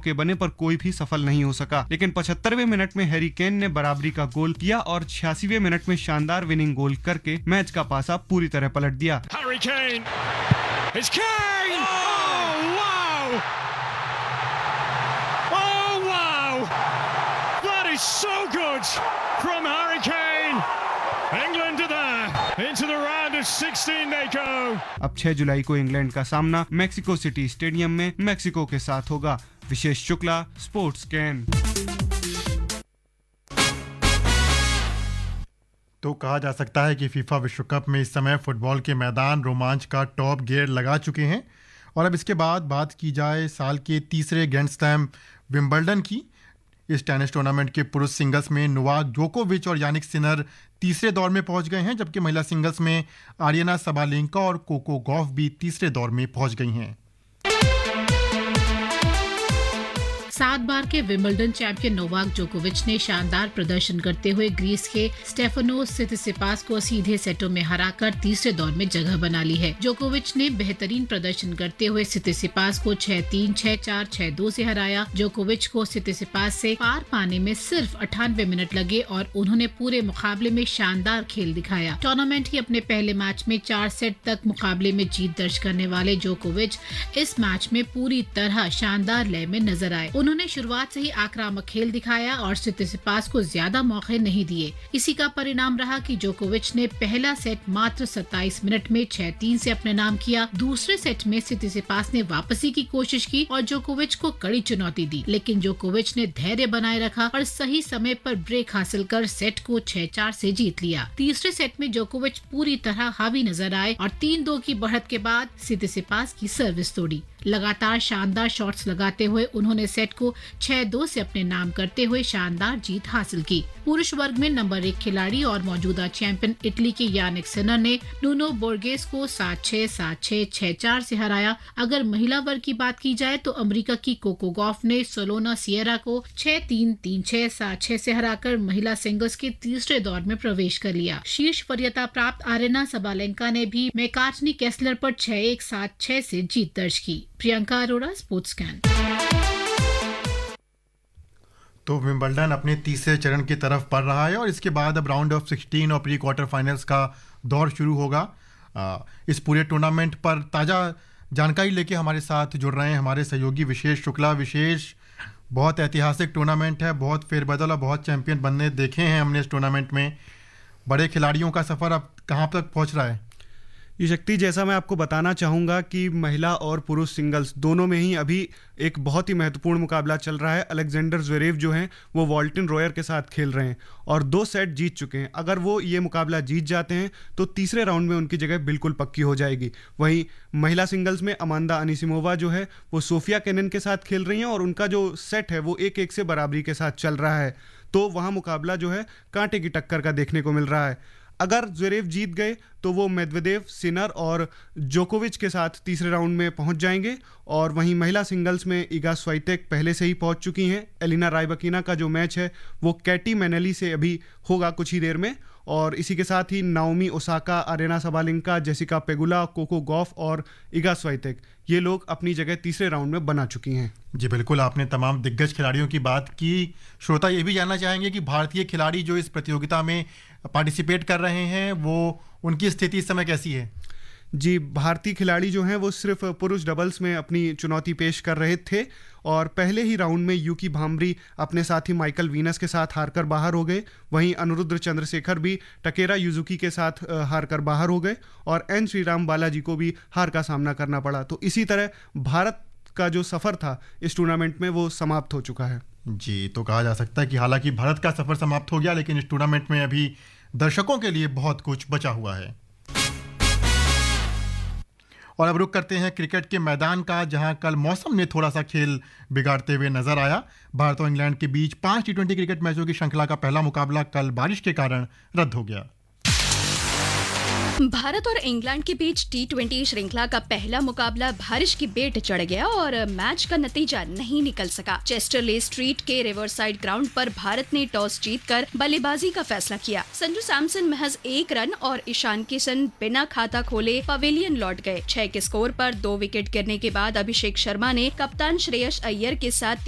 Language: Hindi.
मौके बने पर कोई भी सफल नहीं हो सका, लेकिन 75वें मिनट में हैरी केन ने बराबरी का गोल किया और 86वें मिनट में शानदार विनिंग गोल करके मैच का पासा पूरी तरह पलट दिया। So good from Harry Kane. England are there. Into the round of 16 they go. अब 6 जुलाई को इंग्लैंड का सामना मैक्सिको सिटी स्टेडियम में मैक्सिको के साथ होगा। विशेष शुक्ला, स्पोर्ट्स कैन। तो कहा जा सकता है कि फीफा विश्व कप में इस समय फुटबॉल के मैदान रोमांच का टॉप गियर लगा चुके हैं। और अब इसके बाद बात की जाए साल के तीसरे ग्रैंड स्लैम विंबलडन की। इस टेनिस टूर्नामेंट के पुरुष सिंगल्स में नोवाक जोकोविच और यानिक सिनर तीसरे दौर में पहुंच गए हैं, जबकि महिला सिंगल्स में आरियाना सबालेंका और कोको गॉफ भी तीसरे दौर में पहुंच गई हैं। 7 बार के विंबलडन चैंपियन नोवाक जोकोविच ने शानदार प्रदर्शन करते हुए ग्रीस के स्टेफानोस सित्सिपास को सीधे सेटों में हराकर तीसरे दौर में जगह बना ली है। जोकोविच ने बेहतरीन प्रदर्शन करते हुए सित्सिपास को 6-3, 6-4, 6-2 से हराया। जोकोविच को सित्सिपास से पार पाने में सिर्फ 98 मिनट लगे और उन्होंने पूरे मुकाबले में शानदार खेल दिखाया। टूर्नामेंट के अपने पहले मैच में 4 सेट तक मुकाबले में जीत दर्ज करने वाले जोकोविच इस मैच में पूरी तरह शानदार लय में नजर आए। उन्होंने शुरुआत से ही आक्रामक खेल दिखाया और सित्सिपास को ज्यादा मौके नहीं दिए। इसी का परिणाम रहा कि जोकोविच ने पहला सेट मात्र 27 मिनट में 6-3 से अपने नाम किया। दूसरे सेट में सित्सिपास ने वापसी की कोशिश की और जोकोविच को कड़ी चुनौती दी, लेकिन जोकोविच ने धैर्य बनाए रखा और सही समय पर ब्रेक हासिल कर सेट को 6-4 से जीत लिया। तीसरे सेट में जोकोविच पूरी तरह हावी नजर आए और 3-2 की बढ़त के बाद सित्सिपास की सर्विस तोड़ी। लगातार शानदार शॉट्स लगाते हुए उन्होंने सेट को 6-2 से अपने नाम करते हुए शानदार जीत हासिल की। पुरुष वर्ग में नंबर 1 खिलाड़ी और मौजूदा चैंपियन इटली के यानिक सिनर ने नुनो बोर्गेस को 7-6, 7-6, 6-4 से हराया। अगर महिला वर्ग की बात की जाए तो अमेरिका की कोको गॉफ ने सोलोना सियरा को 6-3, 3-6, 7-6 से हराकर महिला सिंगल्स के तीसरे दौर में प्रवेश कर लिया। शीर्ष वरीयता प्राप्त आरियाना सबालेंका ने भी मैकार्टनी केस्लर पर 6-1, 7-6 से जीत दर्ज की। Priyanka Arora, sports can. तो विंबलडन अपने तीसरे चरण की तरफ बढ़ रहा है और इसके बाद अब राउंड ऑफ 16 और प्री क्वार्टर फाइनल्स का दौर शुरू होगा। इस पूरे टूर्नामेंट पर ताज़ा जानकारी लेके हमारे साथ जुड़ रहे हैं हमारे सहयोगी विशेष शुक्ला। विशेष, बहुत ऐतिहासिक टूर्नामेंट है, बहुत फेरबदल और बहुत चैंपियन बनने देखे हैं हमने इस टूर्नामेंट में। बड़े खिलाड़ियों का सफ़र अब कहाँ तक पहुँच रहा है? ये शक्ति, जैसा मैं आपको बताना चाहूँगा कि महिला और पुरुष सिंगल्स दोनों में ही अभी एक बहुत ही महत्वपूर्ण मुकाबला चल रहा है। अलेक्जेंडर ज़्वेरेव जो हैं वो वॉल्टिन रॉयर के साथ खेल रहे हैं और 2 सेट जीत चुके हैं। अगर वो ये मुकाबला जीत जाते हैं तो तीसरे राउंड में उनकी जगह बिल्कुल पक्की हो जाएगी। वहीं महिला सिंगल्स में अमांदा अनिसिमोवा जो है वो सोफिया केनिन के साथ खेल रही हैं और उनका जो सेट है वो 1-1 से बराबरी के साथ चल रहा है। तो वहाँ मुकाबला जो है कांटे की टक्कर का देखने को मिल रहा है। अगर ज़्वेरेव जीत गए तो वो मेदवेदेव, सिनर और जोकोविच के साथ तीसरे राउंड में पहुंच जाएंगे। और वहीं महिला सिंगल्स में इगा स्वाइटेक पहले से ही पहुंच चुकी हैं। एलिना राइबाकिना का जो मैच है वो कैटी मैनेली से अभी होगा कुछ ही देर में। और इसी के साथ ही Naomi Osaka, Ariana Sabalenka, Jessica Pegula, Coco Gauff और इगा स्वाइटेक, ये लोग अपनी जगह तीसरे राउंड में बना चुकी हैं। जी बिल्कुल, आपने तमाम दिग्गज खिलाड़ियों की बात की। श्रोता ये भी जानना चाहेंगे कि भारतीय खिलाड़ी जो इस प्रतियोगिता में पार्टिसिपेट कर रहे हैं वो उनकी स्थिति इस समय कैसी है? जी, भारतीय खिलाड़ी जो हैं वो सिर्फ पुरुष डबल्स में अपनी चुनौती पेश कर रहे थे और पहले ही राउंड में यूकी भांबरी अपने साथी माइकल वीनस के साथ हारकर बाहर हो गए। वहीं अनुरुद्र चंद्रशेखर भी टकेरा युजुकी के साथ हारकर बाहर हो गए और एन श्रीराम बालाजी को भी हार का सामना करना पड़ा। तो इसी तरह भारत का जो सफ़र था इस टूर्नामेंट में वो समाप्त हो चुका है। जी, तो कहा जा सकता है कि हालांकि भारत का सफ़र समाप्त हो गया, लेकिन इस टूर्नामेंट में अभी दर्शकों के लिए बहुत कुछ बचा हुआ है। और अब रुक करते हैं क्रिकेट के मैदान का, जहां कल मौसम ने थोड़ा सा खेल बिगाड़ते हुए नजर आया। भारत और इंग्लैंड के बीच 5 टी20 क्रिकेट मैचों की श्रृंखला का पहला मुकाबला कल बारिश के कारण रद्द हो गया। भारत और इंग्लैंड के बीच टी20 श्रृंखला का पहला मुकाबला बारिश की बेट चढ़ गया और मैच का नतीजा नहीं निकल सका। चेस्टरले स्ट्रीट के रिवरसाइड ग्राउंड पर भारत ने टॉस जीतकर बल्लेबाजी का फैसला किया। संजू सैमसन महज 1 रन और ईशान किशन बिना खाता खोले पवेलियन लौट गए। 6 के स्कोर पर 2 विकेट गिरने के बाद अभिषेक शर्मा ने कप्तान श्रेयस अय्यर के साथ